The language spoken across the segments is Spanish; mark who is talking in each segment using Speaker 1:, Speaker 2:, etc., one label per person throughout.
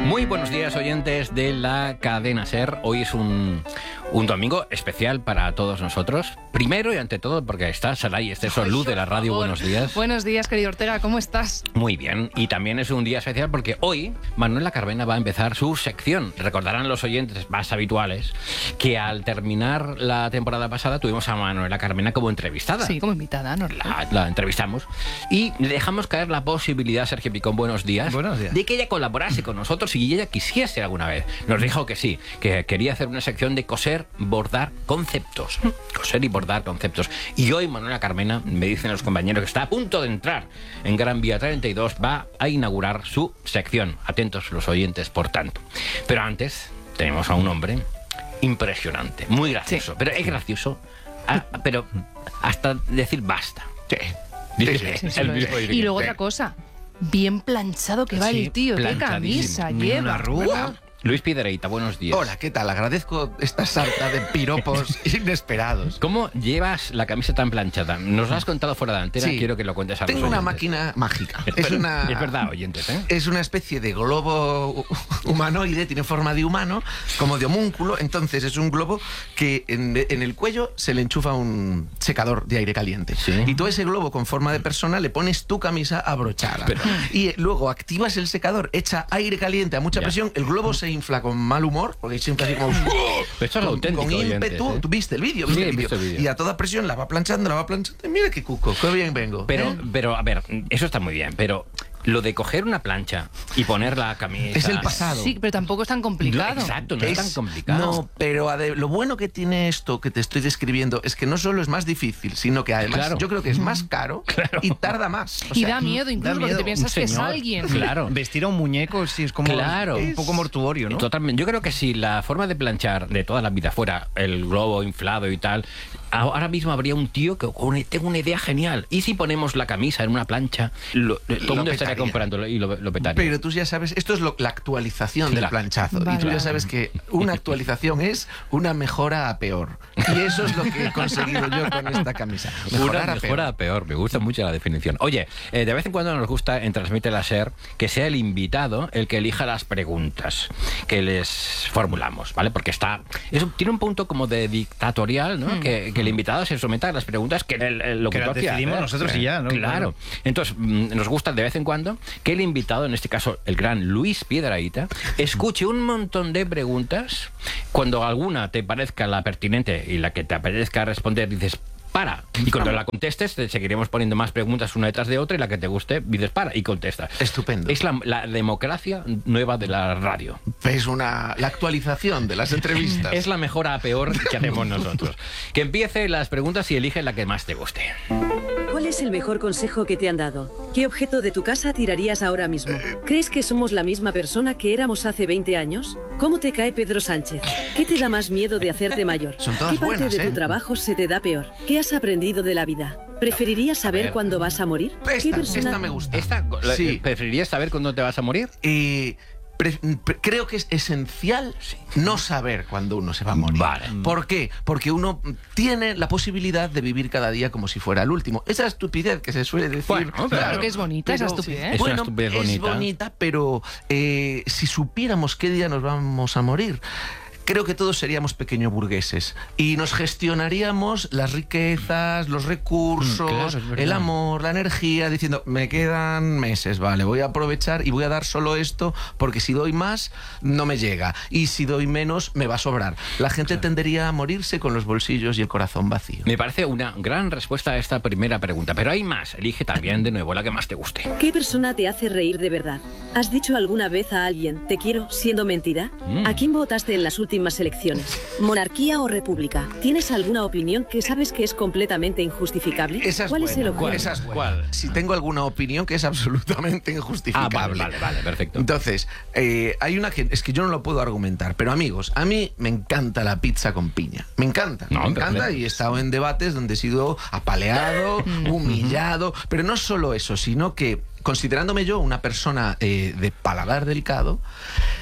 Speaker 1: Muy buenos días, oyentes de la cadena SER. Hoy es un domingo especial para todos nosotros. Primero y ante todo porque está Saray Esteso, luz de la radio. Buenos días.
Speaker 2: Buenos días, querido Ortega, ¿cómo estás?
Speaker 1: Muy bien. Y también es un día especial porque hoy Manuela Carmena va a empezar su sección. Recordarán los oyentes más habituales que al terminar la temporada pasada tuvimos a Manuela Carmena como entrevistada.
Speaker 2: Sí, como invitada, normal.
Speaker 1: La entrevistamos y le dejamos caer la posibilidad, Sergio Picón, buenos días, de que ella colaborase con nosotros si ella quisiese alguna vez. Nos dijo que sí, que quería hacer una sección de coser, bordar conceptos. Coser y bordar conceptos. Y hoy Manuela Carmena, me dicen los compañeros, que está a punto de entrar en Gran Vía 32, va a inaugurar su sección. Atentos los oyentes, por tanto. Pero antes tenemos a un hombre impresionante, muy gracioso. Sí. Pero es gracioso, pero hasta decir basta. Sí.
Speaker 2: Y luego otra cosa, bien planchado que va el tío, qué camisa lleva.
Speaker 1: Una arruga. Luis Piedrahita, buenos días.
Speaker 3: Hola, ¿qué tal? Agradezco esta sarta de piropos inesperados.
Speaker 1: ¿Cómo llevas la camisa tan planchada? Nos lo has contado fuera de antena,
Speaker 3: sí.
Speaker 1: Quiero que lo cuentes a los
Speaker 3: oyentes. Tengo una máquina mágica. Es
Speaker 1: verdad, oyentes, ¿eh?
Speaker 3: Es una especie de globo humanoide, tiene forma de humano, como de homúnculo. Entonces es un globo que en el cuello se le enchufa un secador de aire caliente. ¿Sí? Y tú a ese globo con forma de persona le pones tu camisa abrochada. Y luego activas el secador, echa aire caliente a mucha presión, el globo se infla con mal humor, porque siempre así como
Speaker 1: esto es auténtico,
Speaker 3: con ímpetu.
Speaker 1: ¿eh?
Speaker 3: ¿Tú viste el vídeo?
Speaker 1: Sí, he visto el vídeo.
Speaker 3: Y a toda presión la va planchando. Mira qué cuco, qué bien vengo.
Speaker 1: Pero a ver, eso está muy bien, pero lo de coger una plancha y poner la camisa...
Speaker 3: Es el pasado.
Speaker 2: Sí, pero tampoco es tan complicado.
Speaker 1: Exacto, no es tan complicado.
Speaker 3: No, pero lo bueno que tiene esto que te estoy describiendo es que no solo es más difícil, sino que además yo creo que es más caro y tarda más.
Speaker 2: O sea, y da miedo incluso porque te piensas que es alguien.
Speaker 4: Claro. Vestir a un muñeco sí es como un poco mortuorio, ¿no?
Speaker 1: Totalmente. Yo creo que si la forma de planchar de toda la vida fuera el globo inflado y tal, ahora mismo habría un tío que tengo una idea genial. ¿Y si ponemos la camisa en una plancha? Todo el mundo estaría comprándolo y lo petaría.
Speaker 3: Pero tú ya sabes, esto es la actualización del planchazo. Vale. Y tú ya sabes que una actualización es una mejora a peor. Y eso es lo que he conseguido yo con esta camisa.
Speaker 1: Una mejora a peor. Me gusta mucho la definición. Oye, de vez en cuando nos gusta en Transmite la SER que sea el invitado el que elija las preguntas que les formulamos, ¿vale? Porque eso tiene un punto como de dictatorial, ¿no? Que el invitado se someta a las preguntas que el locutor
Speaker 4: que decidimos nosotros y ya, ¿no?
Speaker 1: Claro. Entonces, nos gusta de vez en cuando que el invitado, en este caso el gran Luis Piedrahita, escuche un montón de preguntas. Cuando alguna te parezca la pertinente y la que te apetezca responder, dices para. Y cuando la contestes, te seguiremos poniendo más preguntas una detrás de otra y la que te guste, dices para y contestas.
Speaker 3: Estupendo.
Speaker 1: Es la democracia nueva de la radio.
Speaker 3: Es la actualización de las entrevistas.
Speaker 1: Es la mejora a peor que hacemos nosotros. Que empiece las preguntas y elige la que más te guste.
Speaker 5: ¿Cuál es el mejor consejo que te han dado? ¿Qué objeto de tu casa tirarías ahora mismo? ¿Crees que somos la misma persona que éramos hace 20 años? ¿Cómo te cae Pedro Sánchez? ¿Qué te da más miedo de hacerte mayor?
Speaker 3: Son todas
Speaker 5: ¿Qué parte
Speaker 3: buenas,
Speaker 5: de tu trabajo se te da peor? ¿Qué has aprendido de la vida? ¿Preferirías saber cuándo vas a morir?
Speaker 3: Esta me gusta.
Speaker 1: Sí. ¿Preferirías saber cuándo te vas a morir?
Speaker 3: Creo que es esencial no saber cuándo uno se va a morir.
Speaker 1: Vale.
Speaker 3: ¿Por qué? Porque uno tiene la posibilidad de vivir cada día como si fuera el último. Esa estupidez que se suele decir.
Speaker 1: Bueno,
Speaker 2: claro que es bonita esa estupidez.
Speaker 1: Es una estupidez bonita.
Speaker 3: Es bonita, pero si supiéramos qué día nos vamos a morir, creo que todos seríamos pequeños burgueses y nos gestionaríamos las riquezas, los recursos, el amor, la energía, diciendo, me quedan meses, vale, voy a aprovechar y voy a dar solo esto porque si doy más no me llega y si doy menos me va a sobrar. La gente tendería a morirse con los bolsillos y el corazón vacío.
Speaker 1: Me parece una gran respuesta a esta primera pregunta, pero hay más. Elige también de nuevo la que más te guste.
Speaker 5: ¿Qué persona te hace reír de verdad? ¿Has dicho alguna vez a alguien, te quiero, siendo mentira? ¿A quién votaste en las últimas elecciones? ¿Monarquía o república? ¿Tienes alguna opinión que sabes que es completamente injustificable?
Speaker 3: ¿Cuál
Speaker 5: es el objeto?
Speaker 3: ¿Cuál? Si tengo alguna opinión que es absolutamente injustificable.
Speaker 1: Vale, perfecto.
Speaker 3: Entonces, hay una que es que yo no lo puedo argumentar, pero amigos, a mí me encanta la pizza con piña. Me encanta, me encanta y he estado en debates donde he sido apaleado, humillado, pero no solo eso, sino que considerándome yo una persona de paladar delicado,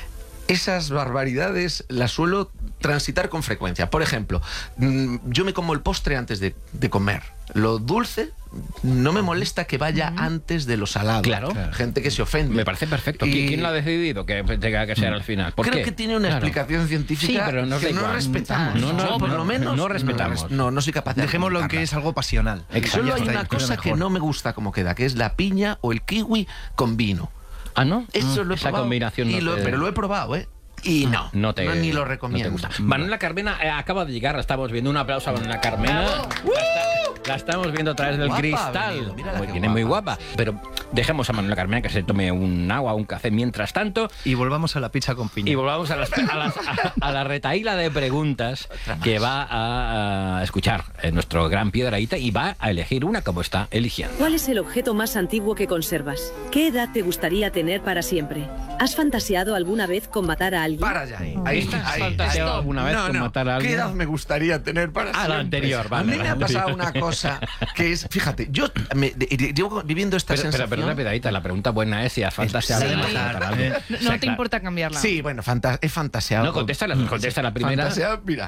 Speaker 3: esas barbaridades las suelo transitar con frecuencia. Por ejemplo, yo me como el postre antes de comer. Lo dulce no me molesta que vaya antes de lo salado.
Speaker 1: Claro.
Speaker 3: Gente que se ofende.
Speaker 1: Me parece perfecto. ¿Quién lo ha decidido que tenga que ser al final? ¿Por
Speaker 3: Creo
Speaker 1: qué?
Speaker 3: que tiene una explicación científica,
Speaker 1: sí, pero no
Speaker 3: que no respetamos.
Speaker 1: Por lo menos
Speaker 3: no respetamos. No soy capaz de
Speaker 4: dejémoslo en que es algo pasional.
Speaker 3: Solo hay una cosa que no me gusta como queda, que es la piña o el kiwi con vino.
Speaker 1: ¿Ah, no?
Speaker 3: Eso lo he
Speaker 1: Esa
Speaker 3: probado,
Speaker 1: combinación
Speaker 3: pero lo he probado, ¿eh? Y ni lo recomiendo.
Speaker 1: No te gusta. Manuela Carmena acaba de llegar, la estamos viendo. Un aplauso a Manuela Carmena. La estamos viendo a través del cristal. Viene muy guapa. Pero dejemos a Manuela Carmena que se tome un agua, un café mientras tanto.
Speaker 4: Y volvamos a la pizza con piña.
Speaker 1: Y volvamos a la retahíla de preguntas que va a escuchar nuestro gran Piedrahita y va a elegir una como está eligiendo.
Speaker 5: ¿Cuál es el objeto más antiguo que conservas? ¿Qué edad te gustaría tener para siempre? ¿Has fantaseado alguna vez con matar a alguien?
Speaker 3: Para ya ahí.
Speaker 1: ¿Has fantaseado alguna vez con matar a alguien?
Speaker 3: ¿Qué edad me gustaría tener para siempre?
Speaker 1: La anterior, vale.
Speaker 3: A mí me ha pasado una cosa que es, fíjate, yo llevo viviendo esta sensación.
Speaker 1: Pero Piedrahita, la pregunta buena es si has fantaseado con matar a alguien.
Speaker 2: No te importa cambiarla.
Speaker 3: Sí, bueno, he fantaseado.
Speaker 1: No, contesta la primera.
Speaker 3: Mira,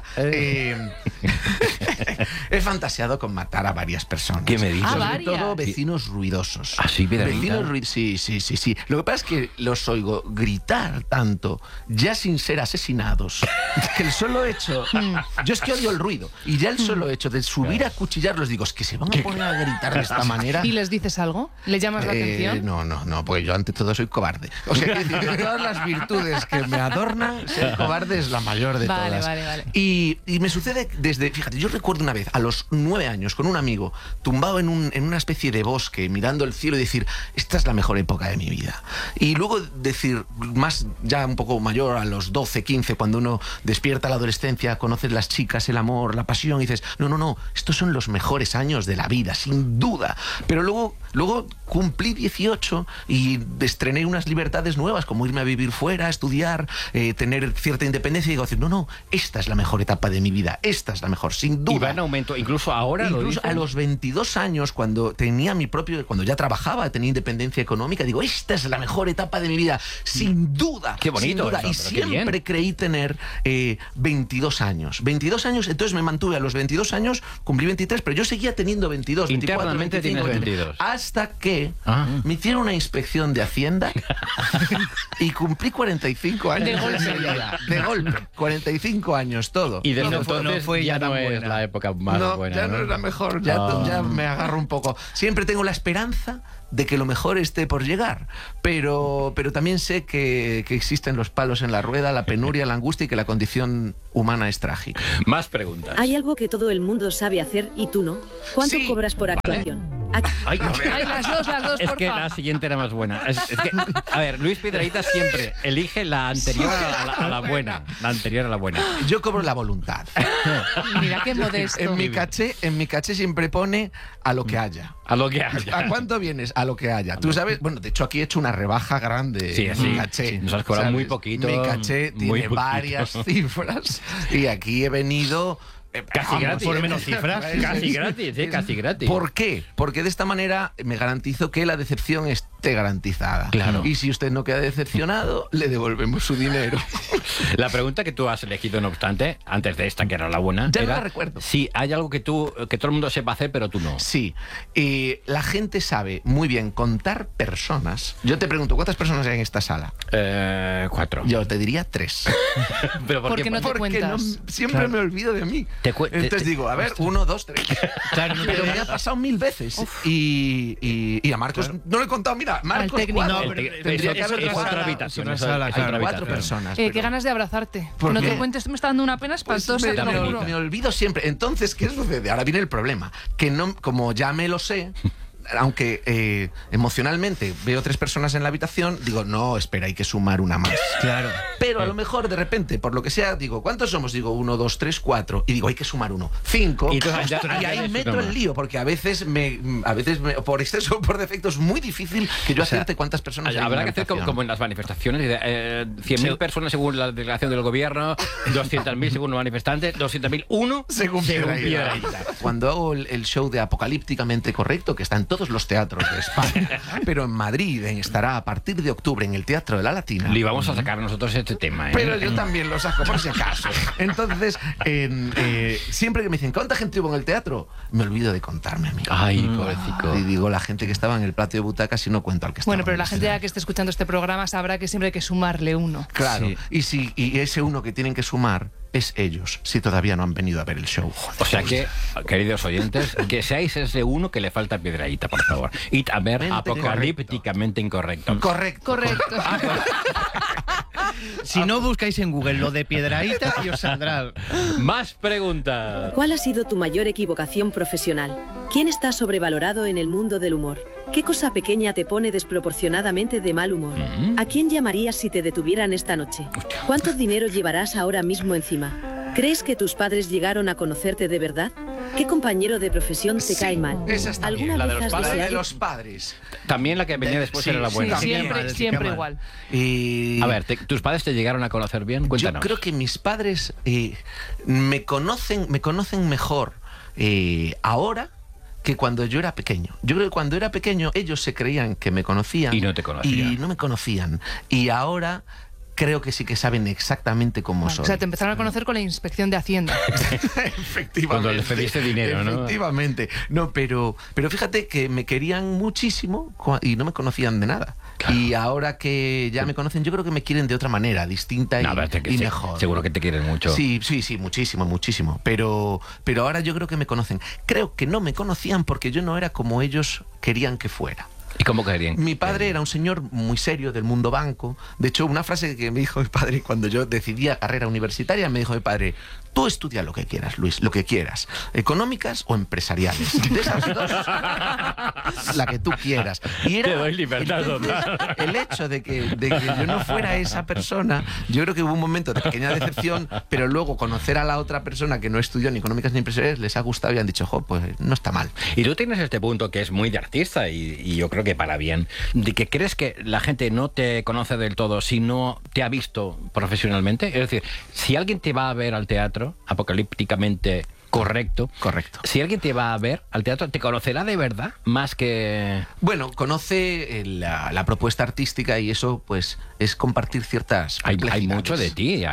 Speaker 3: he fantaseado con matar a varias personas.
Speaker 1: ¿Qué me dices?
Speaker 3: Sobre todo vecinos ruidosos.
Speaker 1: ¿Ah, sí, Piedrahita?
Speaker 3: Sí. Lo que pasa es que los oigo gritar tanto, ya sin ser asesinados, que el solo hecho... Yo es que odio el ruido. Y ya el solo hecho de subir a cuchillarlos, digo, es que se van a poner a gritar de esta manera.
Speaker 2: ¿Y les dices algo? ¿Les llamas la atención?
Speaker 3: No, porque yo ante todo soy cobarde. O sea, de todas las virtudes que me adornan, ser cobarde es la mayor de todas.
Speaker 2: Vale.
Speaker 3: Y me sucede desde... Fíjate, yo recuerdo una vez, a los 9 años, con un amigo, tumbado en una especie de bosque, mirando el cielo y decir, esta es la mejor época de mi vida. Y luego decir, más ya un poco mayor, a los 12, 15, cuando uno despierta la adolescencia, conoces las chicas, el amor, la pasión, y dices, no, estos son los mejores años de la vida, sin duda. Pero luego cumplí 18 y estrené unas libertades nuevas, como irme a vivir fuera, estudiar, tener cierta independencia, y digo, no, esta es la mejor etapa de mi vida, esta es la mejor, sin duda.
Speaker 1: Y va en aumento, incluso ahora.
Speaker 3: Incluso a los 22 años, cuando ya trabajaba, tenía independencia económica, digo, esta es la mejor etapa de mi vida, sin duda.
Speaker 1: Qué bonito.
Speaker 3: Eso, y siempre creí tener 22 años. 22 años, entonces me mantuve a los 22 años, cumplí 23, pero yo seguía teniendo 22, 24,
Speaker 1: internamente
Speaker 3: 25,
Speaker 1: tienes 22.
Speaker 3: Hasta que me hicieron una inspección de Hacienda y cumplí 45 años. De golpe. 45 años, todo.
Speaker 1: Y desde entonces ya no es la época más buena.
Speaker 3: Ya no es la mejor, ya me agarro un poco. Siempre tengo la esperanza de que lo mejor esté por llegar, pero también sé que existen los palos en la rueda, la penuria, la angustia y que la condición humana es trágica.
Speaker 1: Más preguntas.
Speaker 5: ¿Hay algo que todo el mundo sabe hacer y tú no? ¿Cuánto cobras por actuación?
Speaker 1: Ay,
Speaker 2: las dos,
Speaker 1: es
Speaker 2: por
Speaker 1: que
Speaker 2: favor.
Speaker 1: la siguiente era más buena. Es que, a ver, Luis Piedrahita siempre elige la anterior a la buena. La anterior a la buena.
Speaker 3: Yo cobro la voluntad.
Speaker 2: Mira qué modesto.
Speaker 3: En mi caché siempre pone a lo que haya.
Speaker 1: A lo que haya.
Speaker 3: ¿A cuánto vienes? A lo que haya. Tú sabes, bueno, de hecho aquí he hecho una rebaja grande.
Speaker 1: Sí,
Speaker 3: mi caché.
Speaker 1: Sí, nos has cobrado muy poquito.
Speaker 3: Mi caché tiene varias cifras y aquí he venido...
Speaker 1: Casi gratis.
Speaker 4: Por menos cifras.
Speaker 1: Casi gratis, casi gratis.
Speaker 3: ¿Por qué? Porque de esta manera me garantizo que la decepción esté garantizada.
Speaker 1: Claro.
Speaker 3: Y si usted no queda decepcionado, le devolvemos su dinero.
Speaker 1: La pregunta que tú has elegido, no obstante, antes de esta, que era la buena,
Speaker 3: ya
Speaker 1: era,
Speaker 3: no la recuerdo.
Speaker 1: Si hay algo que todo el mundo sepa hacer, pero tú no.
Speaker 3: Sí. La gente sabe muy bien contar personas. Yo te pregunto, ¿cuántas personas hay en esta sala?
Speaker 1: 4.
Speaker 3: Yo te diría 3.
Speaker 1: ¿Pero por qué?
Speaker 2: No te cuentas.
Speaker 3: Siempre me olvido de mí. Entonces digo, a ver, 1, 2, 3. Claro, pero me ha pasado 1000 veces. Y a Marcos no le he contado, mira, Marcos
Speaker 2: técnico.
Speaker 3: 4.
Speaker 1: Tendría que haber 4 habitaciones.
Speaker 3: Hay 4 personas.
Speaker 2: Qué ganas de abrazarte. No te cuentes, me está dando una pena espantosa.
Speaker 3: Me olvido siempre. Entonces, ¿qué sucede? Ahora viene el problema. Que no, como ya me lo sé, aunque emocionalmente veo 3 personas en la habitación, digo, no, espera, hay que sumar una más.
Speaker 4: Claro.
Speaker 3: Pero a lo mejor de repente, por lo que sea, digo, ¿cuántos somos? Digo, 1, 2, 3, 4. Y digo, hay que sumar 1. 5. Y ahí meto el lío, porque a veces por exceso o por defecto es muy difícil que yo acierte cuántas personas hay.
Speaker 1: Habrá que hacer como en las manifestaciones, 100.000 personas según la declaración del gobierno, 200.000 según los manifestantes, 200.000 uno según Piedrahita.
Speaker 3: Cuando hago el show de Apocalípticamente Correcto, que está en todos los teatros de España. Pero en Madrid estará a partir de octubre en el Teatro de la Latina.
Speaker 1: Le íbamos a sacar nosotros este tema, ¿eh?
Speaker 3: Pero yo también lo saco por si acaso. Entonces, siempre que me dicen, ¿cuánta gente hubo en el teatro? Me olvido de contarme a mí.
Speaker 1: Ay, pobrecito.
Speaker 3: Y digo, la gente que estaba en el patio de butacas y no cuento al que estaba.
Speaker 2: Bueno, pero la gente ya que esté escuchando este programa sabrá que siempre hay que sumarle uno.
Speaker 3: Claro. Sí. Y ese uno que tienen que sumar es ellos, si todavía no han venido a ver el show.
Speaker 1: O sea que, queridos oyentes, que seáis ese uno que le falta Piedrahíta, por favor. Y a ver, apocalípticamente incorrecto.
Speaker 3: Correcto.
Speaker 4: Si no buscáis en Google lo de Piedrahíta y os saldrá.
Speaker 1: Más preguntas.
Speaker 5: ¿Cuál ha sido tu mayor equivocación profesional? ¿Quién está sobrevalorado en el mundo del humor? ¿Qué cosa pequeña te pone desproporcionadamente de mal humor? ¿A quién llamarías si te detuvieran esta noche? ¿Cuánto dinero llevarás ahora mismo encima? ¿Crees que tus padres llegaron a conocerte de verdad? ¿Qué compañero de profesión te cae mal?
Speaker 3: Esa está bien.
Speaker 5: ¿Alguna
Speaker 1: La de
Speaker 5: vez
Speaker 1: los
Speaker 5: has
Speaker 1: padres.
Speaker 5: deseado?
Speaker 3: De los padres.
Speaker 1: También la que venía después era la buena.
Speaker 2: Sí, siempre igual.
Speaker 1: A ver, ¿tus padres te llegaron a conocer bien? Cuéntanos.
Speaker 3: Yo creo que mis padres me conocen mejor ahora que cuando yo era pequeño. Yo creo que cuando era pequeño ellos se creían que me conocían.
Speaker 1: Y no te conocían.
Speaker 3: Y no me conocían. Y ahora creo que sí que saben exactamente cómo soy.
Speaker 2: O sea, te empezaron a conocer con la inspección de Hacienda.
Speaker 3: Efectivamente.
Speaker 1: Cuando les pediste dinero, ¿no?
Speaker 3: Efectivamente. No, pero fíjate que me querían muchísimo y no me conocían de nada. Claro. Y ahora que ya me conocen, yo creo que me quieren de otra manera, distinta y mejor.
Speaker 1: Seguro que te quieren mucho.
Speaker 3: Sí, muchísimo. Pero ahora yo creo que me conocen. Creo que no me conocían porque yo no era como ellos querían que fuera.
Speaker 1: ¿Y cómo querían?
Speaker 3: Mi padre era un señor muy serio del mundo banco. De hecho, una frase que me dijo mi padre cuando yo decidí la carrera universitaria, me dijo mi padre: tú estudia lo que quieras, Luis, lo que quieras. ¿Económicas o empresariales? De esas dos, la que tú quieras. Y era,
Speaker 1: te doy libertad total.
Speaker 3: El hecho de que yo no fuera esa persona, yo creo que hubo un momento de pequeña decepción, pero luego conocer a la otra persona que no estudió ni económicas ni empresariales les ha gustado y han dicho, pues no está mal.
Speaker 1: Y tú tienes este punto que es muy de artista y yo creo que para bien, de que crees que la gente no te conoce del todo si no te ha visto profesionalmente. Es decir, si alguien te va a ver al teatro, apocalípticamente correcto. Si alguien te va a ver al teatro, ¿te conocerá de verdad? Más que...
Speaker 3: Bueno, conoce la propuesta artística y eso pues es compartir ciertas...
Speaker 1: Hay mucho de ti.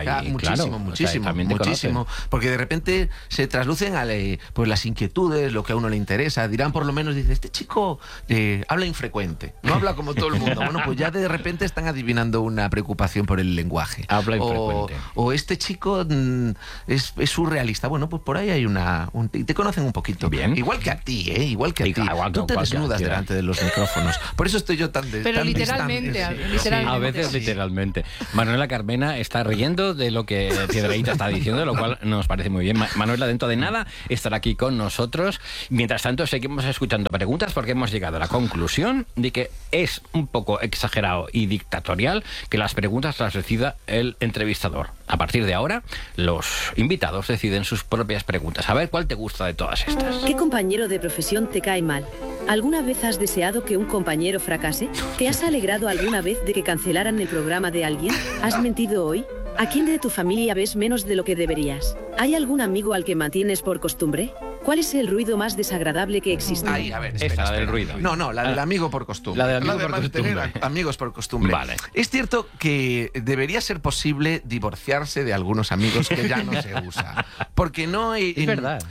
Speaker 3: Muchísimo. Porque de repente se traslucen pues las inquietudes, lo que a uno le interesa. Dirán por lo menos, dice, este chico habla infrecuente. No habla como todo el mundo. Bueno, pues ya de repente están adivinando una preocupación por el lenguaje.
Speaker 1: Habla infrecuente.
Speaker 3: O este chico es surrealista. Bueno, pues por ahí hay te conocen un poquito.
Speaker 1: Bien.
Speaker 3: Igual que a ti, igual que a ti. Tú te desnudas delante de los micrófonos. Por eso estoy yo tan
Speaker 2: Pero literalmente.
Speaker 1: A veces literalmente. Manuela Carmena está riendo de lo que Piedrahíta está diciendo, lo cual nos parece muy bien. Manuela, dentro de nada, estará aquí con nosotros. Mientras tanto, seguimos escuchando preguntas porque hemos llegado a la conclusión de que es un poco exagerado y dictatorial que las preguntas las decida el entrevistador. A partir de ahora, los invitados deciden sus propias preguntas. A ver, ¿cuál te gusta de todas estas?
Speaker 5: ¿Qué compañero de profesión te cae mal? ¿Alguna vez has deseado que un compañero fracase? ¿Te has alegrado alguna vez de que cancelaran el programa de alguien? ¿Has mentido hoy? ¿A quién de tu familia ves menos de lo que deberías? ¿Hay algún amigo al que mantienes por costumbre? ¿Cuál es el ruido más desagradable que existe?
Speaker 3: A ver,
Speaker 1: espera. Del ruido.
Speaker 3: No, la del amigo por costumbre.
Speaker 1: La del amigo por costumbre.
Speaker 3: Amigos por costumbre.
Speaker 1: Vale.
Speaker 3: Es cierto que debería ser posible divorciarse de algunos amigos que ya no se usa. Porque no...
Speaker 1: es verdad.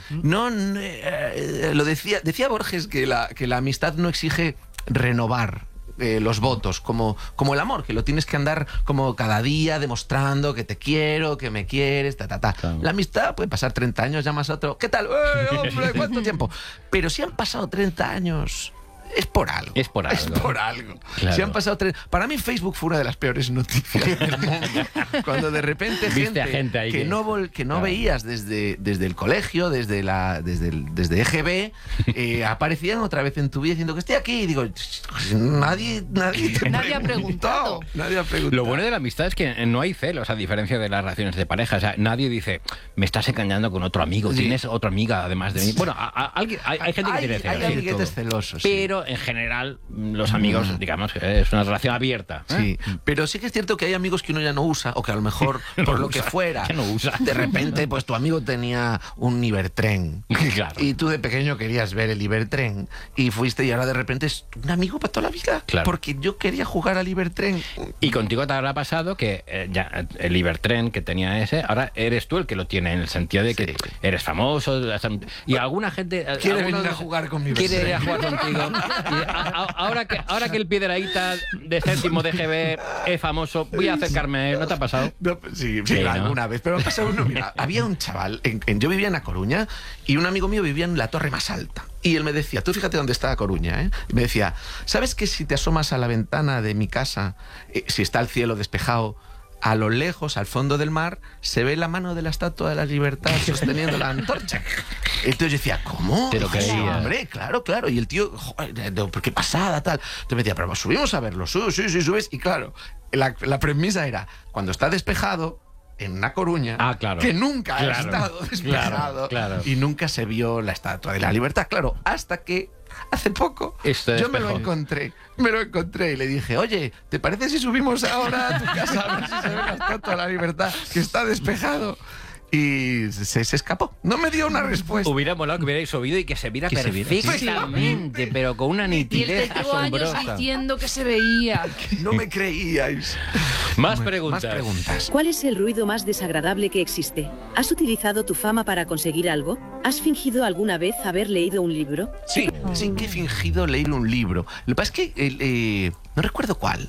Speaker 3: Lo decía Borges que la amistad no exige renovar los votos, como el amor, que lo tienes que andar como cada día demostrando que te quiero, que me quieres, Claro. La amistad puede pasar 30 años, llamas a otro, ¿qué tal? Hombre, ¿cuánto tiempo? Pero si han pasado 30 años... Es por algo. Claro. Si han pasado para mí Facebook fue una de las peores noticias del mundo. Cuando de repente gente ahí que no veías desde el colegio, desde EGB, aparecían otra vez en tu vida diciendo que estoy aquí. Y digo, nadie
Speaker 2: ha preguntado.
Speaker 3: Nadie ha preguntado.
Speaker 1: Lo bueno de la amistad es que no hay celos, a diferencia de las relaciones de pareja. O sea, nadie dice, me estás engañando con otro amigo, tienes otra amiga además de mí. Bueno, hay gente que tiene celos.
Speaker 3: Hay amiguetes celosos.
Speaker 1: Pero pero en general los amigos, digamos, es una relación abierta.
Speaker 3: Sí, pero sí que es cierto que hay amigos que uno ya no usa, o que a lo mejor, por lo que fuera,
Speaker 1: que no usa.
Speaker 3: De repente, pues tu amigo tenía un Ibertren.
Speaker 1: Claro.
Speaker 3: Y tú de pequeño querías ver el Ibertren. Y fuiste y ahora de repente es un amigo para toda la vida.
Speaker 1: Claro.
Speaker 3: Porque yo quería jugar al Ibertren.
Speaker 1: Y contigo te habrá pasado que ya el Ibertren que tenía ese, ahora eres tú el que lo tiene, en el sentido de que eres famoso. Y alguna gente...
Speaker 3: Quiere venir a jugar con mi Ibertren.
Speaker 1: Quiere ir a jugar contigo. Y ahora que el Piedrahíta de séptimo de GB es famoso, voy a acercarme a él. ¿No te ha pasado?
Speaker 3: No, sí,
Speaker 1: ¿no?
Speaker 3: alguna vez. Pero me ha pasado uno. Mira, había un chaval, yo vivía en A Coruña y un amigo mío vivía en la torre más alta. Y él me decía, tú fíjate dónde está A Coruña, ¿eh? Y me decía, ¿sabes que si te asomas a la ventana de mi casa, si está el cielo despejado, a lo lejos, al fondo del mar, se ve la mano de la Estatua de la Libertad sosteniendo la antorcha? Entonces yo decía, ¿cómo?
Speaker 1: Te lo creía.
Speaker 3: Hombre, claro. Y el tío, joder, qué pasada, tal. Entonces me decía, pero subimos a verlo. Sí, subes. Y claro, la premisa era, cuando está despejado, en una Coruña, que nunca ha estado despejado, y nunca se vio la Estatua de la Libertad. Claro, hasta que hace poco yo me lo encontré y le dije, oye, ¿te parece si subimos ahora a tu casa a ver si se ve la Estatua de la Libertad que está despejado? Y se escapó. No me dio una respuesta.
Speaker 1: Hubiera molado que hubierais subido y que se viera perfectamente, pero con una nitidez asombrosa.
Speaker 2: Años diciendo que se veía.
Speaker 3: No me creíais.
Speaker 1: Más preguntas.
Speaker 5: ¿Cuál es el ruido más desagradable que existe? ¿Has utilizado tu fama para conseguir algo? ¿Has fingido alguna vez haber leído un libro?
Speaker 3: Sí que he fingido leer un libro. Lo que pasa es que no recuerdo cuál.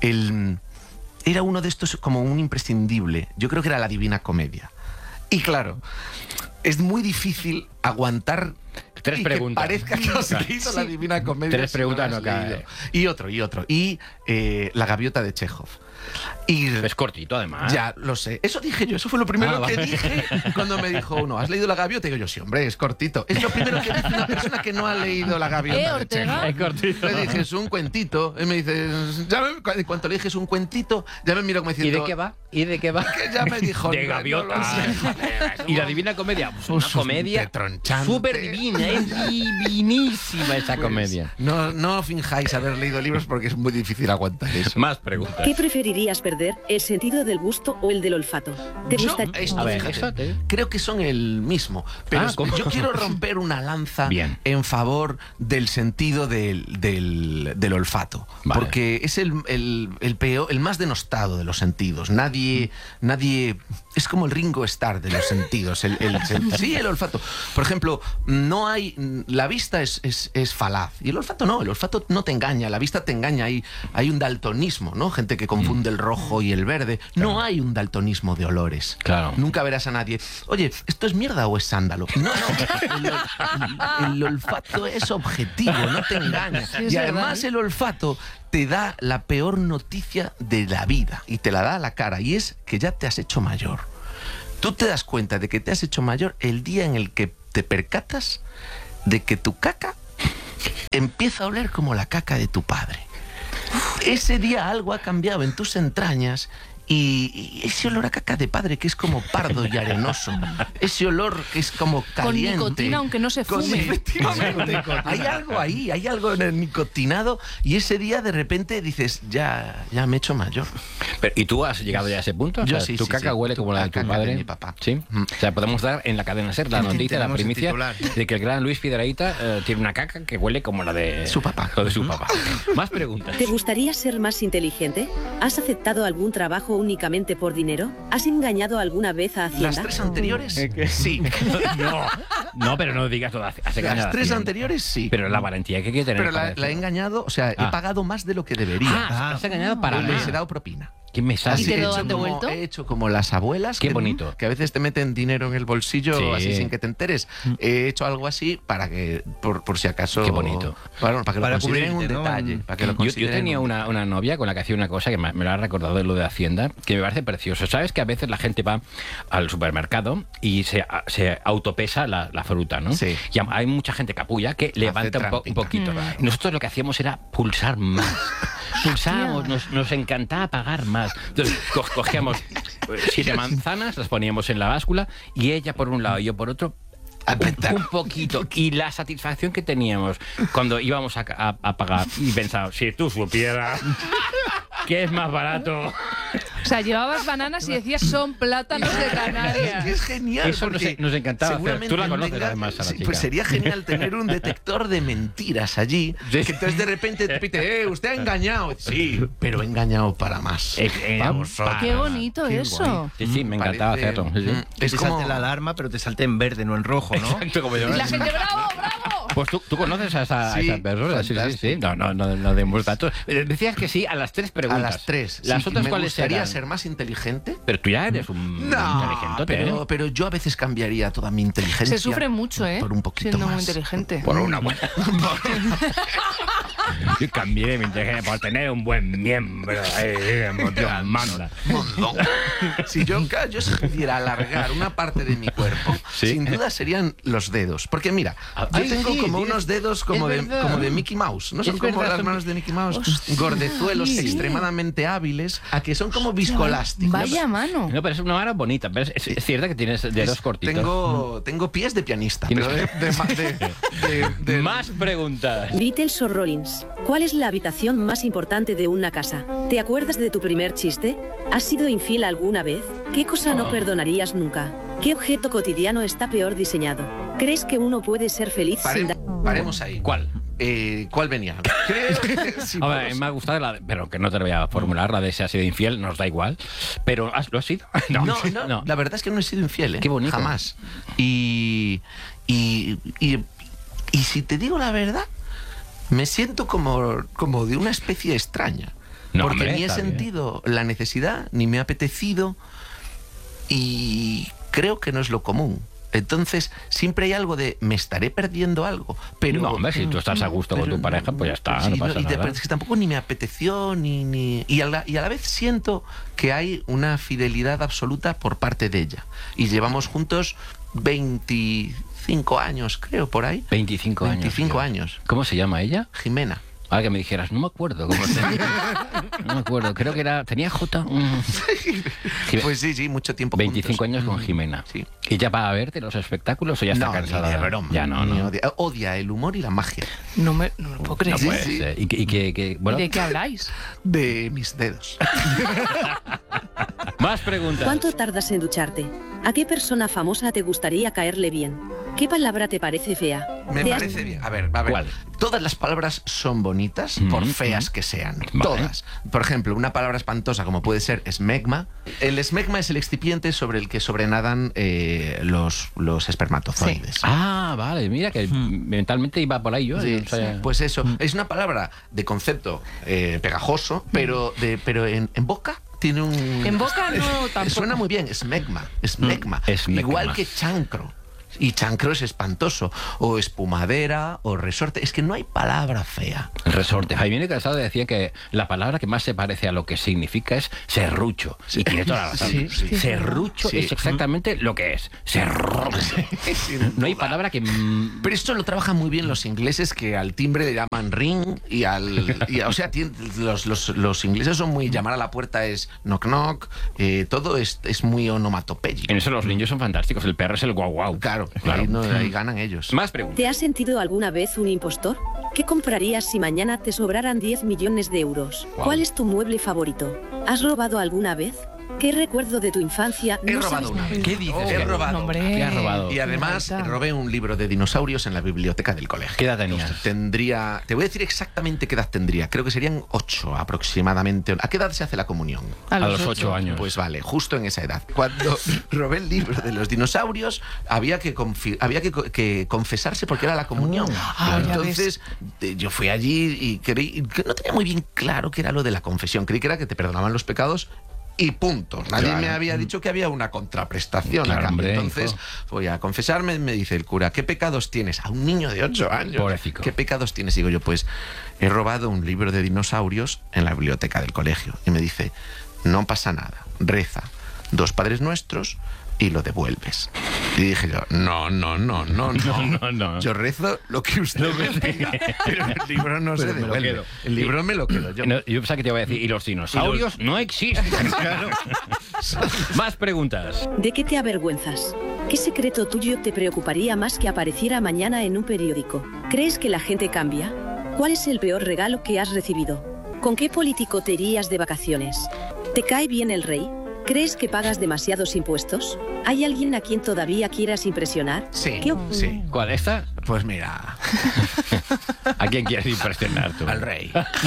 Speaker 3: Era uno de estos como un imprescindible. Yo creo que era La Divina Comedia. Y claro, es muy difícil aguantar
Speaker 1: 3 preguntas.
Speaker 3: Que parezca que os hizo La Divina Comedia.
Speaker 1: 3 preguntas no cae.
Speaker 3: Y otro. Y La Gaviota de Chekhov. Y
Speaker 1: es cortito, además.
Speaker 3: Ya, lo sé. Eso dije yo. Eso fue lo primero que dije cuando me dijo uno, ¿has leído La Gaviota? Y digo yo, sí, hombre, es cortito. Es lo primero que dice una persona que no ha leído La Gaviota de Chekhov.
Speaker 1: Es cortito.
Speaker 3: Le dije, es un cuentito. Y me dice, en cuanto le dije es un cuentito, ya me miró como diciendo...
Speaker 1: ¿Y de qué va?
Speaker 3: Que ya me dijo...
Speaker 1: De gaviota. Y La Divina Comedia, pues una comedia súper divina, es divinísima esa comedia.
Speaker 3: No finjáis haber leído libros porque es muy difícil aguantar eso.
Speaker 1: Más preguntas.
Speaker 5: ¿Qué preferirías perder, el sentido del gusto o el del olfato? ¿Te gusta?
Speaker 3: Creo que son el mismo, pero yo quiero romper una lanza en favor del sentido del olfato, porque es el peor, el más denostado de los sentidos. Nadie es como el Ringo Starr de los sentidos. El olfato. Por ejemplo, la vista es falaz y el olfato no te engaña, la vista te engaña. Hay un daltonismo, ¿no? Gente que confunde el rojo y el verde. Claro. No hay un daltonismo de olores.
Speaker 1: Claro.
Speaker 3: Nunca verás a nadie, oye, ¿esto es mierda o es sándalo? No. El olfato es objetivo, no te engaña. Y además el olfato te da la peor noticia de la vida y te la da a la cara, y es que ya te has hecho mayor. Tú te das cuenta de que te has hecho mayor el día en el que te percatas de que tu caca empieza a oler como la caca de tu padre. Ese día algo ha cambiado en tus entrañas y ese olor a caca de padre que es como pardo y arenoso, ese olor que es como caliente.
Speaker 2: Con nicotina, aunque no se fume.
Speaker 3: Efectivamente. Hay algo ahí, hay algo en el nicotinado, y ese día de repente dices, ya me he hecho mayor.
Speaker 1: Pero, ¿y tú has llegado ya a ese punto?
Speaker 3: Yo
Speaker 1: o sea,
Speaker 3: sí.
Speaker 1: ¿Tu caca huele como la de tu padre?
Speaker 3: De mi papá.
Speaker 1: ¿Sí? O sea, podemos dar en la cadena SER la noticia, la primicia de que el gran Luis Piedrahíta tiene una caca que huele como la de
Speaker 3: su papá.
Speaker 1: Más preguntas.
Speaker 5: ¿Te gustaría ser más inteligente? ¿Has aceptado algún trabajo únicamente por dinero? ¿Has engañado alguna vez a Hacienda?
Speaker 3: ¿Las 3 anteriores? Sí.
Speaker 1: No, pero no digas todas.
Speaker 3: Las 3 anteriores sí.
Speaker 1: Pero la valentía que hay que tener.
Speaker 3: Pero la he engañado, o sea, he pagado más de lo que debería.
Speaker 1: Has engañado para nada.
Speaker 3: Les he dado propina.
Speaker 1: ¿Qué me sale?
Speaker 2: ¿Y te lo han devuelto?
Speaker 3: He hecho como las abuelas.
Speaker 1: Qué bonito.
Speaker 3: Que a veces te meten dinero en el bolsillo así sin que te enteres. He hecho algo así para que, por si acaso...
Speaker 1: Qué bonito.
Speaker 3: Para que lo consideren un detalle. Para que lo
Speaker 1: yo tenía una novia con la que hacía una cosa que me lo ha recordado de lo de Hacienda, que me parece precioso. ¿Sabes que a veces la gente va al supermercado y se autopesa la fruta, ¿no?
Speaker 3: Sí.
Speaker 1: Y hay mucha gente capulla que levanta un poquito. Nosotros lo que hacíamos era pulsar más. Pulsábamos, nos encantaba pagar más. Entonces cogíamos 7 manzanas, las poníamos en la báscula y ella por un lado y yo por otro, Un poquito. Y la satisfacción que teníamos cuando íbamos a pagar y pensaba, si tú supieras que es más barato.
Speaker 2: O sea, llevabas bananas y decías, son plátanos de Canarias.
Speaker 3: Es genial.
Speaker 1: Eso nos encantaba hacer. Tú la conoces además a la chica.
Speaker 3: Pues sería genial tener un detector de mentiras allí. Que entonces de repente te pite, usted ha engañado. Sí, pero he engañado para más.
Speaker 2: Qué bonito eso.
Speaker 1: Sí, me encantaba hacerlo.
Speaker 4: Es como salte la alarma, pero te salte en verde, no en rojo, ¿no?
Speaker 1: Exacto, como yo.
Speaker 2: Y la gente, ¡bravo, bravo!
Speaker 1: Pues tú conoces a esa persona. Sí. No demos datos. Decías que sí a las 3 preguntas.
Speaker 3: A las 3.
Speaker 1: ¿Las otras cuáles eran?
Speaker 3: Me gustaría ser más inteligente.
Speaker 1: Pero tú ya eres un inteligente.
Speaker 3: Pero yo a veces cambiaría toda mi inteligencia.
Speaker 2: Se sufre mucho,
Speaker 3: por un poquito
Speaker 2: siendo
Speaker 3: más.
Speaker 2: muy inteligente.
Speaker 1: Por una buena. Yo cambié mi inteligencia por tener un buen miembro. Dios manda.
Speaker 3: Si yo si pudiera alargar una parte de mi cuerpo, sin duda serían los dedos. Porque mira, yo tengo como unos dedos como de Mickey Mouse. No son como las manos de Mickey Mouse, gordezuelos extremadamente hábiles, a que son como viscolásticos.
Speaker 2: Vaya mano.
Speaker 1: No, pero es una mano bonita. Pero es cierto que tienes dedos cortitos.
Speaker 3: Tengo pies de pianista.
Speaker 1: Más preguntas.
Speaker 5: Beatles o Rollins, ¿cuál es la habitación más importante de una casa? ¿Te acuerdas de tu primer chiste? ¿Has sido infiel alguna vez? ¿Qué cosa no perdonarías nunca? ¿Qué objeto cotidiano está peor diseñado? ¿Crees que uno puede ser feliz sin
Speaker 3: Paremos ahí.
Speaker 1: ¿Cuál?
Speaker 3: ¿Cuál venía?
Speaker 1: A ver, me ha gustado pero que no te lo voy a formular, la de si has sido infiel, nos da igual. Pero ¿lo has sido?
Speaker 3: No, la verdad es que no he sido infiel,
Speaker 1: Qué bonito.
Speaker 3: Jamás. Y si te digo la verdad, me siento como de una especie extraña. Porque ni he sentido la necesidad, ni me ha apetecido, y creo que no es lo común. Entonces, siempre hay algo de, me estaré perdiendo algo. Pero,
Speaker 1: no, hombre, si tú estás a gusto con tu pareja, pues ya está, no pasa nada.
Speaker 3: Es que tampoco ni me apeteció, y a la vez siento que hay una fidelidad absoluta por parte de ella. Y llevamos juntos 25 años, creo, por ahí.
Speaker 1: 25
Speaker 3: años.
Speaker 1: ¿Cómo se llama ella?
Speaker 3: Jimena.
Speaker 1: Ahora que me dijeras, no me acuerdo cómo se llama. No me acuerdo, creo que tenía J.
Speaker 3: Pues sí, mucho tiempo
Speaker 1: 25
Speaker 3: juntos.
Speaker 1: años con Jimena.
Speaker 3: Sí.
Speaker 1: ¿Y ya va a verte los espectáculos o ya está cansada?
Speaker 3: Ni de broma.
Speaker 1: Ya no.
Speaker 3: Odia el humor y la magia.
Speaker 2: No me lo puedo creer.
Speaker 1: No puede ser. ¿Y bueno?
Speaker 2: ¿De qué habláis?
Speaker 3: De mis dedos.
Speaker 1: Más preguntas.
Speaker 5: ¿Cuánto tardas en ducharte? ¿A qué persona famosa te gustaría caerle bien? ¿Qué palabra te parece fea?
Speaker 3: Me parece bien. A ver.
Speaker 1: ¿Cuál?
Speaker 3: Todas las palabras son bonitas, por feas que sean.
Speaker 1: Vale.
Speaker 3: Todas. Por ejemplo, una palabra espantosa como puede ser esmegma. El esmegma es el excipiente sobre el que sobrenadan los espermatozoides.
Speaker 1: Sí. Ah, vale. Mira que mentalmente iba por ahí yo.
Speaker 3: Sí. Pues eso. Es una palabra de concepto pegajoso, pero en boca tiene un...
Speaker 2: En boca no tampoco.
Speaker 3: Suena muy bien. Esmegma. Igual que chancro. Y chancro es espantoso. O espumadera, o resorte. Es que no hay palabra fea.
Speaker 1: Resorte. Jaime Casado decía que la palabra que más se parece a lo que significa es serrucho. Sí. Y tiene toda la razón. Sí. Serrucho es exactamente lo que es. Serrucho. No hay palabra que...
Speaker 3: Pero esto lo trabajan muy bien los ingleses, que al timbre le llaman ring. O sea, los ingleses son muy... Llamar a la puerta es knock knock. Todo es muy onomatopéyico.
Speaker 1: En eso los niños son fantásticos. El perro es el guau guau.
Speaker 3: Claro. Ahí ganan ellos.
Speaker 1: Más preguntas.
Speaker 5: ¿Te has sentido alguna vez un impostor? ¿Qué comprarías si mañana te sobraran 10 millones de euros?
Speaker 1: Wow.
Speaker 5: ¿Cuál es tu mueble favorito? ¿Has robado alguna vez? ¿Qué recuerdo de tu infancia?
Speaker 3: He robado una vez.
Speaker 1: ¿Qué dices?
Speaker 3: He robado.
Speaker 1: ¿Qué has robado?
Speaker 3: Y además robé un libro de dinosaurios en la biblioteca del colegio.
Speaker 1: ¿Qué edad tenías?
Speaker 3: Te voy a decir exactamente qué edad tendría. Creo que serían 8 aproximadamente. ¿A qué edad se hace la comunión?
Speaker 1: A los 8 años.
Speaker 3: Pues vale, justo en esa edad. Cuando robé el libro de los dinosaurios, había que confesarse porque era la comunión. Entonces, yo fui allí y creí que no tenía muy bien claro qué era lo de la confesión. Creí que era que te perdonaban los pecados y punto. Nadie me había dicho que había una contraprestación acá. Entonces voy a confesarme, me dice el cura, ¿qué pecados tienes? A un niño de 8 años.
Speaker 1: Pobrecito.
Speaker 3: ¿Qué pecados tienes? Digo yo, pues he robado un libro de dinosaurios en la biblioteca del colegio. Y me dice, no pasa nada, reza 2 Padres Nuestros y lo devuelves. Y dije yo, no. Yo rezo lo que usted me diga, pero el libro no se devuelve. El libro me lo quedo yo.
Speaker 1: Yo pensaba que te iba a decir, y los dinosaurios no existen. Claro. Más preguntas.
Speaker 5: ¿De qué te avergüenzas? ¿Qué secreto tuyo te preocuparía más que apareciera mañana en un periódico? ¿Crees que la gente cambia? ¿Cuál es el peor regalo que has recibido? ¿Con qué político te irías de vacaciones? ¿Te cae bien el rey? ¿Crees que pagas demasiados impuestos? ¿Hay alguien a quien todavía quieras impresionar?
Speaker 3: Sí, sí.
Speaker 1: ¿Cuál, esta?
Speaker 3: Pues mira...
Speaker 1: ¿A quién quieres impresionar tú?
Speaker 3: Al rey.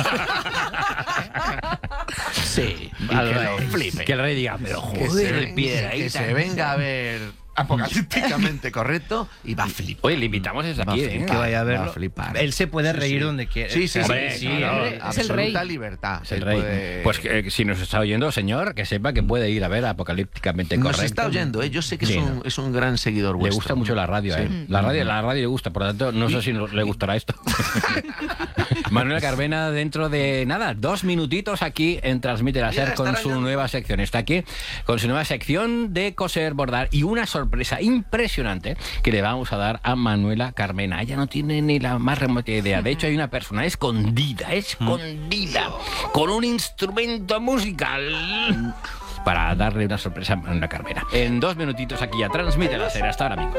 Speaker 3: Sí,
Speaker 1: al rey. Que el rey diga, pero joder,
Speaker 3: que se venga a ver apocalípticamente correcto y va a flipar.
Speaker 1: Oye, le invitamos desde aquí,
Speaker 4: que vaya a verlo.
Speaker 3: Va a flipar.
Speaker 4: Él se puede reír donde quiera.
Speaker 3: Sí, sí,
Speaker 1: hombre,
Speaker 3: sí.
Speaker 1: Claro,
Speaker 2: es el rey.
Speaker 3: Absoluta libertad.
Speaker 1: Es el rey. Pues si nos está oyendo, señor, que sepa que puede ir a ver apocalípticamente correcto.
Speaker 3: Nos está oyendo, ¿eh? Yo sé que es un gran seguidor vuestro.
Speaker 1: Le gusta mucho la radio, ¿eh? La radio le gusta, por lo tanto, no sé si le gustará esto. Manuela Carmena, dentro de nada, 2 minutitos aquí en Transmite la SER con su nueva sección. Está aquí con su nueva sección de coser, bordar y una sorpresa impresionante que le vamos a dar a Manuela Carmena. Ella no tiene ni la más remota idea. De hecho, hay una persona escondida, con un instrumento musical para darle una sorpresa a Manuela Carmena. En 2 minutitos aquí a Transmite la SER. Hasta ahora, amigos.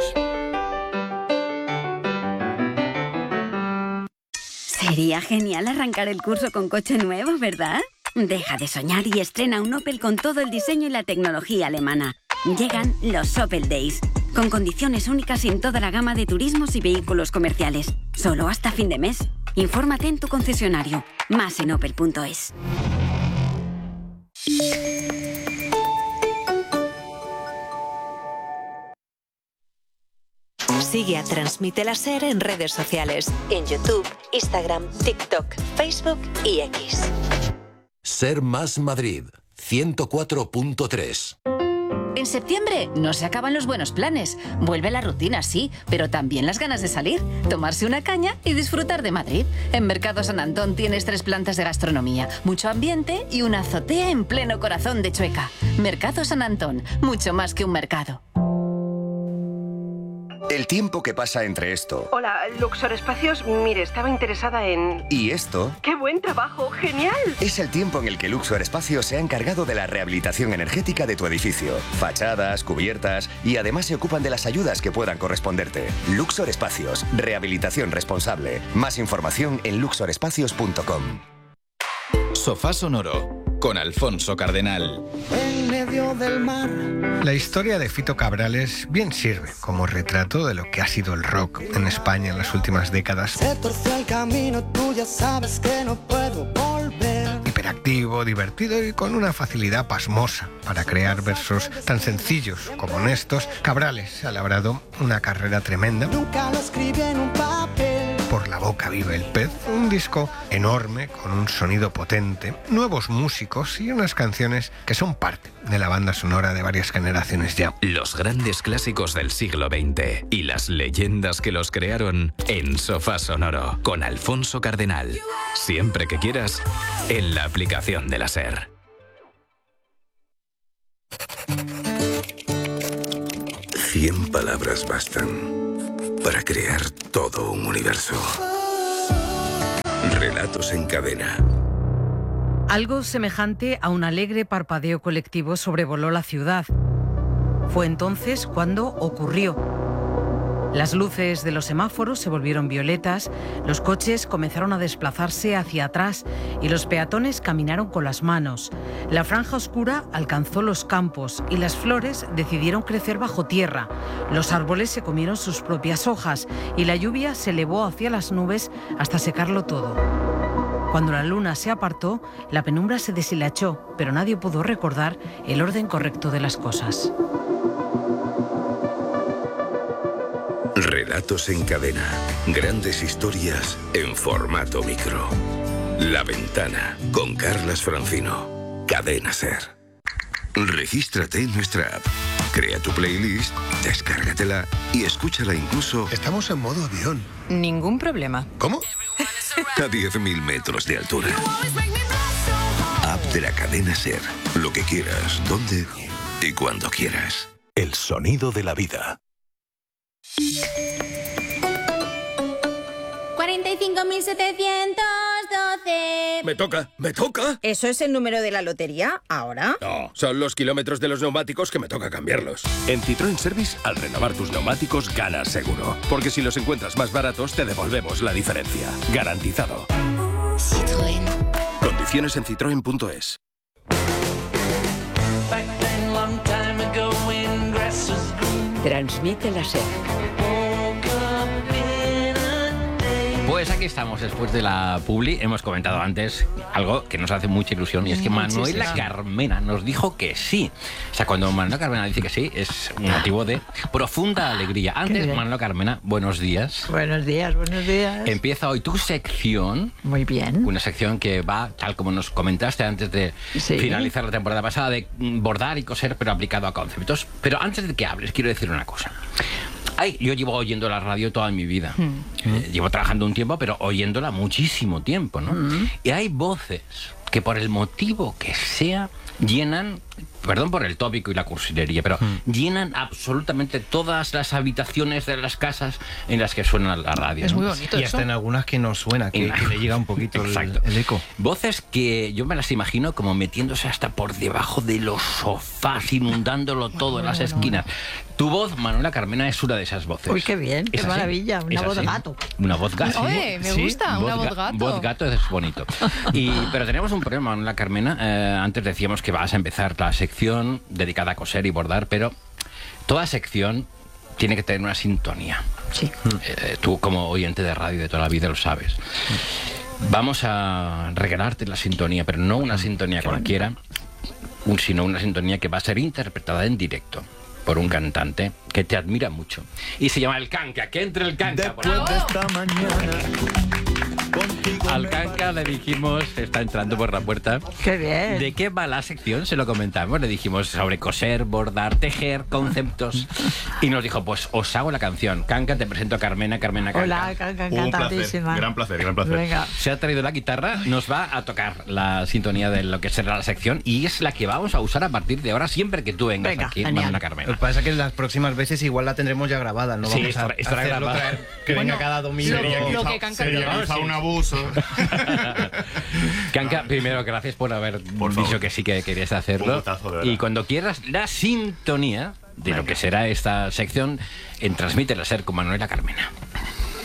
Speaker 6: Sería genial arrancar el curso con coche nuevo, ¿verdad? Deja de soñar y estrena un Opel con todo el diseño y la tecnología alemana. Llegan los Opel Days, con condiciones únicas en toda la gama de turismos y vehículos comerciales. Solo hasta fin de mes. Infórmate en tu concesionario. Más en opel.es.
Speaker 7: Sigue a Transmite la SER en redes sociales, en YouTube, Instagram, TikTok, Facebook y X.
Speaker 8: SER Más Madrid, 104.3.
Speaker 9: En septiembre no se acaban los buenos planes. Vuelve la rutina, sí, pero también las ganas de salir, tomarse una caña y disfrutar de Madrid. En Mercado San Antón tienes 3 plantas de gastronomía, mucho ambiente y una azotea en pleno corazón de Chueca. Mercado San Antón, mucho más que un mercado.
Speaker 10: El tiempo que pasa entre esto...
Speaker 11: Hola, Luxor Espacios. Mire, estaba interesada en...
Speaker 10: ¿Y esto?
Speaker 11: ¡Qué buen trabajo! ¡Genial!
Speaker 10: Es el tiempo en el que Luxor Espacios se ha encargado de la rehabilitación energética de tu edificio. Fachadas, cubiertas y además se ocupan de las ayudas que puedan corresponderte. Luxor Espacios. Rehabilitación responsable. Más información en luxorespacios.com.
Speaker 12: Sofá Sonoro con Alfonso Cardenal.
Speaker 13: En medio del mar.
Speaker 14: La historia de Fito Cabrales bien sirve como retrato de lo que ha sido el rock en España en las últimas décadas.
Speaker 13: Se torció el camino, tú ya sabes que no puedo volver.
Speaker 14: Hiperactivo, divertido y con una facilidad pasmosa para crear versos tan sencillos como honestos, Cabrales ha labrado una carrera tremenda.
Speaker 13: Nunca lo escribí en un papel.
Speaker 14: Por la boca vive el pez, un disco enorme con un sonido potente, nuevos músicos y unas canciones que son parte de la banda sonora de varias generaciones ya.
Speaker 12: Los grandes clásicos del siglo XX y las leyendas que los crearon en Sofá Sonoro con Alfonso Cardenal. Siempre que quieras, en la aplicación de la SER.
Speaker 15: Cien palabras bastan para crear todo un universo. Relatos en cadena.
Speaker 16: Algo semejante a un alegre parpadeo colectivo sobrevoló la ciudad. Fue entonces cuando ocurrió. Las luces de los semáforos se volvieron violetas, los coches comenzaron a desplazarse hacia atrás y los peatones caminaron con las manos. La franja oscura alcanzó los campos y las flores decidieron crecer bajo tierra. Los árboles se comieron sus propias hojas y la lluvia se elevó hacia las nubes hasta secarlo todo. Cuando la luna se apartó, la penumbra se deshilachó, pero nadie pudo recordar el orden correcto de las cosas.
Speaker 15: Relatos en cadena. Grandes historias en formato micro. La Ventana, con Carlas Francino. Cadena SER. Regístrate en nuestra app. Crea tu playlist, descárgatela y escúchala incluso...
Speaker 14: Estamos en modo avión.
Speaker 17: Ningún problema.
Speaker 14: ¿Cómo?
Speaker 15: A 10.000 metros de altura. App de la cadena SER. Lo que quieras, donde y cuando quieras.
Speaker 8: El sonido de la vida.
Speaker 18: 45.700
Speaker 17: 12.
Speaker 18: Me toca.
Speaker 17: ¿Eso es el número de la lotería ahora?
Speaker 18: No, son los kilómetros de los neumáticos que me toca cambiarlos.
Speaker 19: En Citroën Service, al renovar tus neumáticos, ganas seguro. Porque si los encuentras más baratos, te devolvemos la diferencia. Garantizado.
Speaker 20: Citroën.
Speaker 19: Condiciones en citroen.es.
Speaker 7: Transmite la SER.
Speaker 1: Pues aquí estamos después de la publi. Hemos comentado antes algo que nos hace mucha ilusión y es que Manuela Carmena nos dijo que sí. O sea, cuando Manuela Carmena dice que sí, es un motivo de profunda alegría. Antes, Manuela Carmena, buenos días.
Speaker 21: Buenos días, buenos días.
Speaker 1: Empieza hoy tu sección.
Speaker 21: Muy bien.
Speaker 1: Una sección que va, tal como nos comentaste antes de finalizar la temporada pasada, de bordar y coser, pero aplicado a conceptos. Pero antes de que hables, quiero decir una cosa. Yo llevo oyendo la radio toda mi vida. Llevo trabajando un tiempo, pero oyéndola muchísimo tiempo, ¿no? Y hay voces que por el motivo que sea llenan, perdón por el tópico y la cursilería, pero llenan absolutamente todas las habitaciones de las casas en las que suena la radio.
Speaker 4: Es muy bonito. Y hasta en algunas que no suena, que le llega un poquito el eco.
Speaker 1: Voces que yo me las imagino como metiéndose hasta por debajo de los sofás, inundándolo todo en las esquinas. Tu voz, Manuela Carmena, es una de esas voces.
Speaker 21: Uy, qué bien, qué maravilla. Una voz gato.
Speaker 1: Una voz gato.
Speaker 2: Oye, me gusta, una voz gato.
Speaker 1: Voz gato es bonito. Pero tenemos un problema, Manuela Carmena. Antes decíamos que vas a empezar la sección dedicada a coser y bordar, pero toda sección tiene que tener una sintonía.
Speaker 21: Sí.
Speaker 1: Tú, como oyente de radio de toda la vida, lo sabes. Vamos a regalarte la sintonía, pero no una sintonía cualquiera, sino una sintonía que va a ser interpretada en directo por un cantante que te admira mucho. Y se llama El Canca. Que entre el Canca.
Speaker 13: Después de esta mañana.
Speaker 1: Al Canca le dijimos, está entrando por la puerta.
Speaker 21: ¡Qué bien!
Speaker 1: ¿De qué va la sección? Se lo comentamos. Le dijimos sobre coser, bordar, tejer, conceptos. Y nos dijo, pues os hago la canción. Canca, te presento a Carmena. Carmena Canca.
Speaker 21: Hola, Canca, encantadísima.
Speaker 22: Gran placer, gran placer.
Speaker 21: Venga.
Speaker 1: Se ha traído la guitarra, nos va a tocar la sintonía de lo que será la sección y es la que vamos a usar a partir de ahora siempre que tú vengas aquí, Manuela Carmena.
Speaker 4: Lo que pasa es que las próximas veces igual la tendremos ya grabada, no vamos a hacerlo que venga cada domingo.
Speaker 22: Sería quizá un abuso.
Speaker 1: Canca, primero gracias por haber dicho que sí que querías hacerlo. Y cuando quieras la sintonía de lo que será esta sección en Transmite la SER con Manuela Carmena.